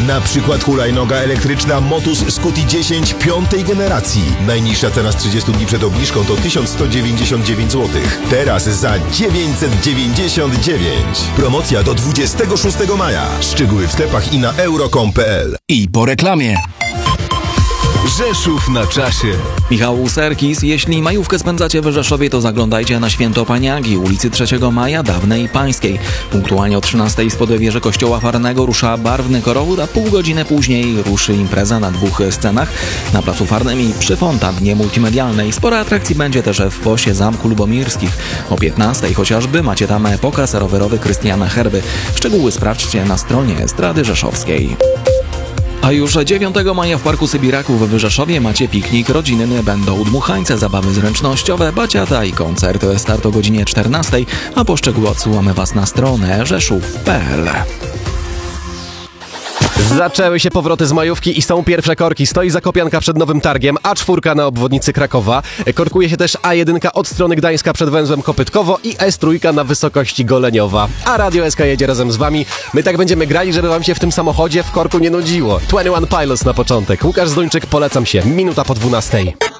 Na przykład hulajnoga elektryczna Motus Scuti 10 piątej generacji. Najniższa cena z 30 dni przed obniżką to 1199 zł. Teraz za 999. Promocja do 26 maja. Szczegóły w sklepach i na euro.com.pl. I po reklamie. Rzeszów na czasie. Michał Serkis, jeśli majówkę spędzacie w Rzeszowie, to zaglądajcie na Święto Paniagi, ulicy 3 Maja, dawnej Pańskiej. Punktualnie o 13 spod wieży kościoła Farnego rusza barwny korowód, a pół godziny później ruszy impreza na 2 scenach, na Placu Farnym i przy fontannie multimedialnej. Sporo atrakcji będzie też w fosie Zamku Lubomirskich. O 15 chociażby macie tam pokaz rowerowy Krystiana Herby. Szczegóły sprawdźcie na stronie Estrady Rzeszowskiej. A już 9 maja w Parku Sybiraków w Rzeszowie macie piknik rodzinny, będą dmuchańce, zabawy zręcznościowe, baciata i koncert. Start o godzinie 14, a po szczegóły odsyłamy Was na stronę rzeszów.pl. Zaczęły się powroty z majówki i są pierwsze korki. Stoi Zakopianka przed Nowym Targiem, A4 na obwodnicy Krakowa. Korkuje się też A1 od strony Gdańska przed węzłem Kopytkowo i S3 na wysokości Goleniowa. A Radio SK jedzie razem z Wami. My tak będziemy grali, żeby Wam się w tym samochodzie w korku nie nudziło. 21 Pilots na początek. Łukasz Zduńczyk, polecam się. Minuta po 12.